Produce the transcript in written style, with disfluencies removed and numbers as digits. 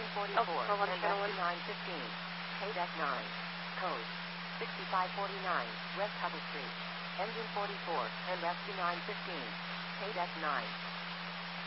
Engine 44 and rescue 915. KDEC 9. Code 6549 West Hubble Street. Engine 44 and rescue 915. KDEC 9.